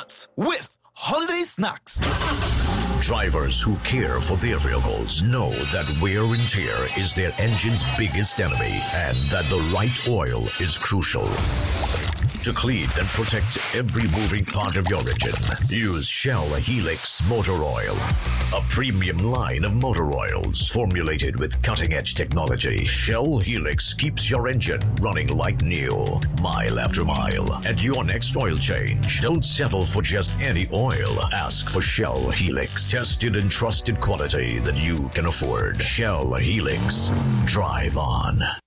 nuts with Holiday Snacks. Drivers who care for their vehicles know that wear and tear is their engine's biggest enemy and that the right oil is crucial. To clean and protect every moving part of your engine, use Shell Helix Motor Oil. A premium line of motor oils formulated with cutting-edge technology. Shell Helix keeps your engine running like new, mile after mile. At your next oil change, don't settle for just any oil. Ask for Shell Helix. Tested and trusted quality that you can afford. Shell Helix. Drive on.